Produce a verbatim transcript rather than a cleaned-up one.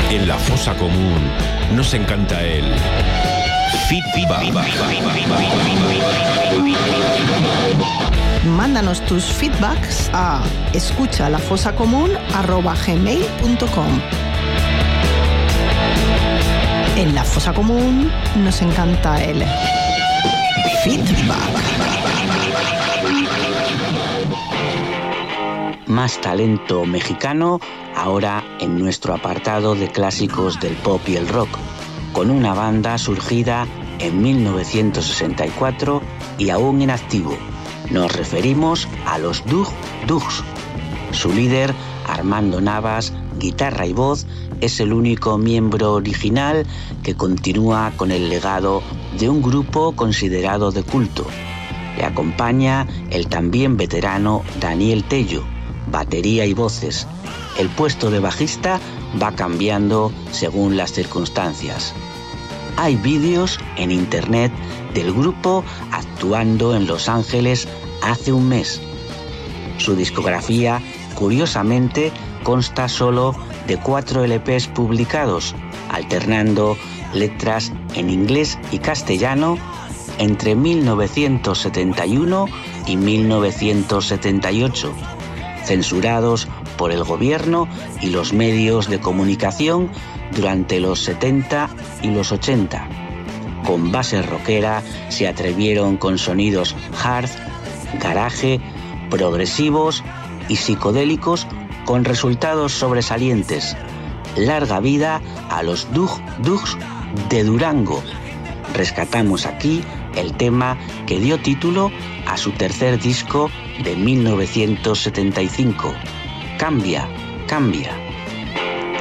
En la fosa común nos encanta el feedback. Mándanos tus feedbacks a escuchalafosacomún arroba gmail punto com. En la fosa común nos encanta el feedback. Más talento mexicano ahora en nuestro apartado de clásicos del pop y el rock, con una banda surgida en mil novecientos sesenta y cuatro y aún en activo. Nos referimos a los Dug Dugs. Su líder, Armando Navas, guitarra y voz, es el único miembro original que continúa con el legado de un grupo considerado de culto. Le acompaña el también veterano Daniel Tello, batería y voces. El puesto de bajista va cambiando según las circunstancias. Hay vídeos en internet del grupo actuando en Los Ángeles hace un mes. Su discografía, curiosamente, consta solo de cuatro L Pes publicados, alternando letras en inglés y castellano entre mil novecientos setenta y uno y mil novecientos setenta y ocho, censurados por el gobierno y los medios de comunicación durante los setenta y los ochenta. Con base rockera se atrevieron con sonidos hard, garaje, progresivos y psicodélicos con resultados sobresalientes. Larga vida a los Dug Dugs de Durango. Rescatamos aquí el tema que dio título a su tercer disco de mil novecientos setenta y cinco. Cambia, cambia.